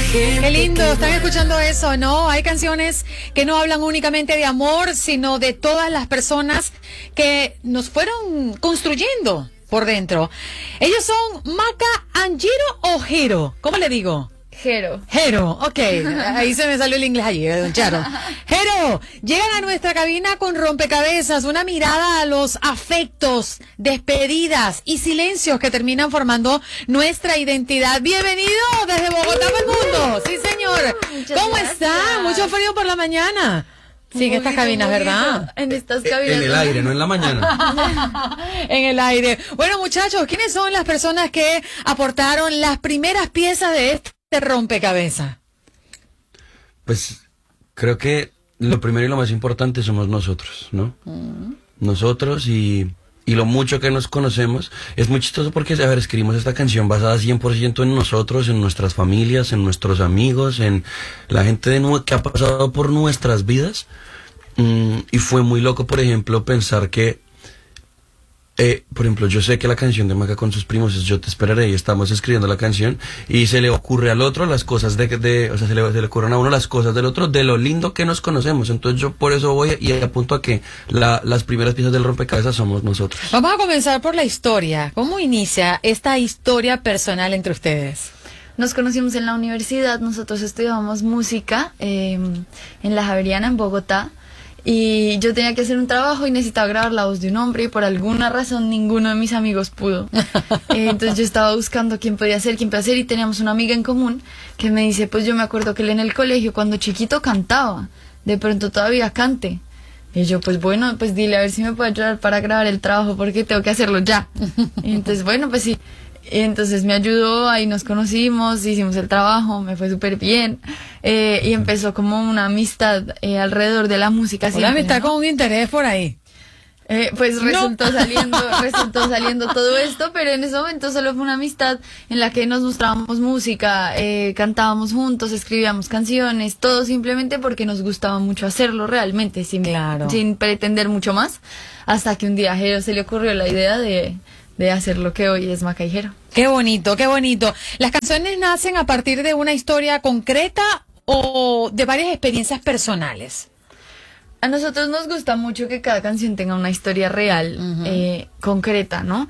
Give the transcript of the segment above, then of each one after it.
Qué lindo, están escuchando eso, ¿no? Hay canciones que no hablan únicamente de amor, sino de todas las personas que nos fueron construyendo por dentro. Ellos son Maca, Anjiro o Jero, ¿cómo le digo? Jero. Jero, ok, ahí se me salió el inglés allí, don Charo. Jero, llegan a nuestra cabina con rompecabezas, una mirada a los afectos, despedidas y silencios que terminan formando nuestra identidad. Bienvenido desde Bogotá para el mundo. Sí, señor. ¿Cómo está? Mucho frío por la mañana. Sí, en estas cabinas, ¿verdad? En estas cabinas. En el aire, no en la mañana. En el aire. Bueno, muchachos, ¿quiénes son las personas que aportaron las primeras piezas de este rompecabezas? Pues creo que lo primero y lo más importante somos nosotros, ¿no? Nosotros y lo mucho que nos conocemos. Es muy chistoso porque, a ver, escribimos esta canción basada 100% en nosotros, en nuestras familias, en nuestros amigos, en la gente que ha pasado por nuestras vidas. Y fue muy loco, por ejemplo, pensar que por ejemplo, yo sé que la canción de Maca con sus primos es Yo te esperaré y estamos escribiendo la canción y se le ocurre al otro las cosas o sea, se le ocurren a uno las cosas del otro de lo lindo que nos conocemos. Entonces yo por eso voy y apunto a que las primeras piezas del rompecabezas somos nosotros. Vamos a comenzar por la historia. ¿Cómo inicia esta historia personal entre ustedes? Nos conocimos en la universidad, nosotros estudiábamos música en la Javeriana, en Bogotá. Y yo tenía que hacer un trabajo y necesitaba grabar la voz de un hombre y por alguna razón ninguno de mis amigos pudo. Entonces yo estaba buscando quién podía hacer y teníamos una amiga en común que me dice, pues yo me acuerdo que él en el colegio cuando chiquito cantaba, de pronto todavía cante. Y yo, pues bueno, pues dile a ver si me puede ayudar para grabar el trabajo porque tengo que hacerlo ya. Y entonces bueno, pues sí. Y entonces me ayudó, ahí nos conocimos, hicimos el trabajo, me fue súper bien. Y empezó como una amistad alrededor de la música. Una siempre, amistad, ¿no? con un interés por ahí. Pues resultó saliendo todo esto, pero en ese momento solo fue una amistad en la que nos mostrábamos música, cantábamos juntos, escribíamos canciones, todo simplemente porque nos gustaba mucho hacerlo realmente, sin pretender mucho más, hasta que un día a Jero se le ocurrió la idea de hacer lo que hoy es Maca y Jero. Qué bonito, qué bonito. ¿Las canciones nacen a partir de una historia concreta o de varias experiencias personales? A nosotros nos gusta mucho que cada canción tenga una historia real, concreta, ¿no?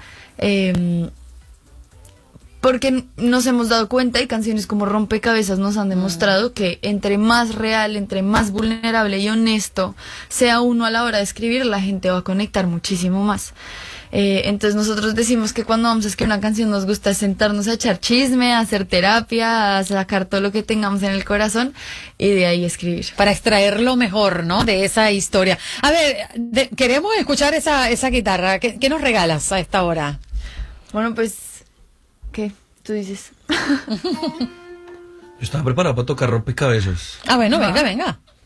Porque nos hemos dado cuenta y canciones como Rompecabezas nos han demostrado que entre más real, entre más vulnerable y honesto sea uno a la hora de escribir, la gente va a conectar muchísimo más. Entonces nosotros decimos que cuando vamos a escribir una canción nos gusta sentarnos a echar chisme, a hacer terapia, a sacar todo lo que tengamos en el corazón y de ahí escribir. Para extraer lo mejor, ¿no? De esa historia. A ver, queremos escuchar esa guitarra. ¿Qué nos regalas a esta hora? Bueno, pues, ¿qué? Tú dices. Yo estaba preparado para tocar rompecabezas. Ah, bueno, venga.